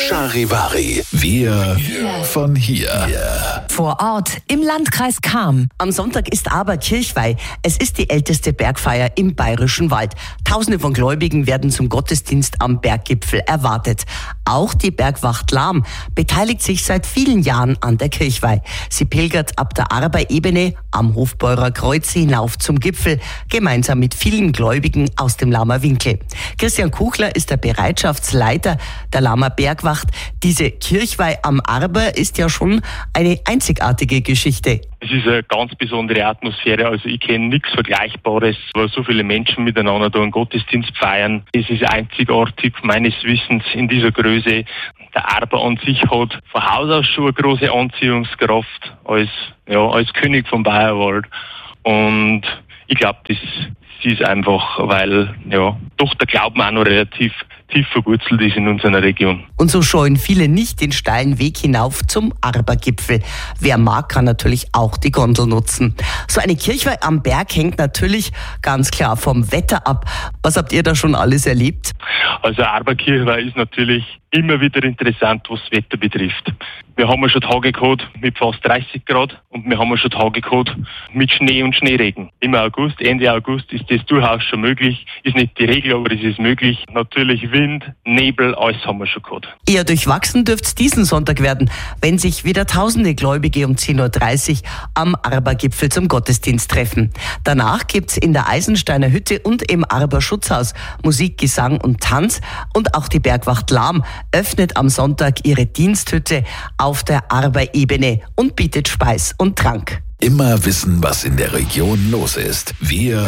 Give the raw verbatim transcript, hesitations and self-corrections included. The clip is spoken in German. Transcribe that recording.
Charivari. Wir von hier. Vor Ort im Landkreis Cham. Am Sonntag ist aber Kirchweih. Es ist die älteste Bergfeier im Bayerischen Wald. Tausende von Gläubigen werden zum Gottesdienst am Berggipfel erwartet. Auch die Bergwacht Lahm beteiligt sich seit vielen Jahren an der Kirchweih. Sie pilgert ab der Arber-Ebene am Hofbeurer Kreuz hinauf zum Gipfel, gemeinsam mit vielen Gläubigen aus dem Lahmer Winkel. Christian Kuchler ist der Bereitschaftsleiter der Lahmer Bergwacht. Diese Kirchweih am Arber ist ja schon eine einzigartige Geschichte. Es ist eine ganz besondere Atmosphäre. Also ich kenne nichts Vergleichbares, wo so viele Menschen miteinander da einen Gottesdienst feiern. Es ist einzigartig meines Wissens in dieser Größe. Der Arber an sich hat von Haus aus schon eine große Anziehungskraft als, ja, als König vom Bayerwald. Und ich glaube, das ist einfach, weil ja doch der Glauben auch noch relativ tief verwurzelt ist in unserer Region. Und so scheuen viele nicht den steilen Weg hinauf zum Arbergipfel. Wer mag, kann natürlich auch die Gondel nutzen. So eine Kirchweih am Berg hängt natürlich ganz klar vom Wetter ab. Was habt ihr da schon alles erlebt? Also Arberkirchweih ist natürlich immer wieder interessant, was das Wetter betrifft. Wir haben ja schon Tage gehabt mit fast dreißig Grad und wir haben ja schon Tage gehabt mit Schnee und Schneeregen. Im August, Ende August ist das durchaus schon möglich. Ist nicht die Regel, aber es ist möglich. Natürlich Wind, Nebel, alles haben wir schon gehabt. Eher durchwachsen dürfte es diesen Sonntag werden, wenn sich wieder tausende Gläubige um zehn Uhr dreißig am Arbergipfel zum Gottesdienst treffen. Danach gibt's in der Eisensteiner Hütte und im Arber Schutzhaus Musik, Gesang und Tanz. Und auch die Bergwacht Lahm öffnet am Sonntag ihre Diensthütte auf der Arber-Ebene und bietet Speis und Trank. Immer wissen, was in der Region los ist. Wir